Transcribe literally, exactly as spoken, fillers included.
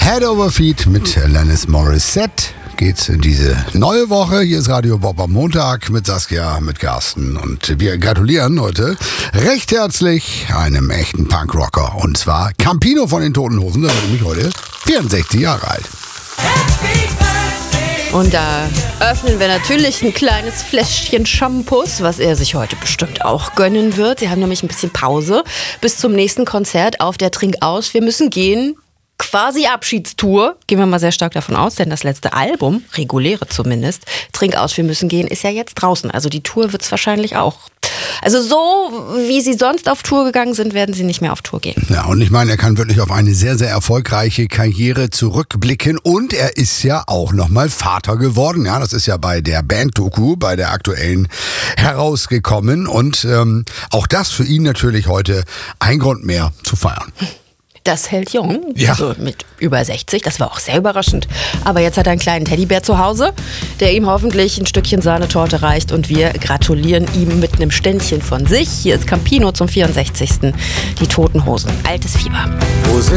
Head Over Feet mit Alanis Morissette geht's in diese neue Woche. Hier ist Radio Bob am Montag mit Saskia, mit Carsten und wir gratulieren heute recht herzlich einem echten Punkrocker und zwar Campino von den Toten Hosen. Der wird nämlich heute vierundsechzig Jahre alt. Und da öffnen wir natürlich ein kleines Fläschchen Shampoos, was er sich heute bestimmt auch gönnen wird. Sie haben nämlich ein bisschen Pause bis zum nächsten Konzert auf der Trink aus. Wir müssen gehen. Quasi Abschiedstour, gehen wir mal sehr stark davon aus, denn das letzte Album, reguläre zumindest, Trink aus, wir müssen gehen, ist ja jetzt draußen. Also die Tour wird es wahrscheinlich auch. Also so, wie sie sonst auf Tour gegangen sind, werden sie nicht mehr auf Tour gehen. Ja, und ich meine, er kann wirklich auf eine sehr, sehr erfolgreiche Karriere zurückblicken und er ist ja auch nochmal Vater geworden. Ja, das ist ja bei der Band-Doku, bei der aktuellen herausgekommen und ähm, auch das für ihn natürlich heute ein Grund mehr zu feiern. Das hält jung, ja. Also mit über sechzig, das war auch sehr überraschend. Aber jetzt hat er einen kleinen Teddybär zu Hause, der ihm hoffentlich ein Stückchen Sahnetorte reicht und wir gratulieren ihm mit einem Ständchen von sich. Hier ist Campino zum vierundsechzigsten Die Toten Hosen, altes Fieber.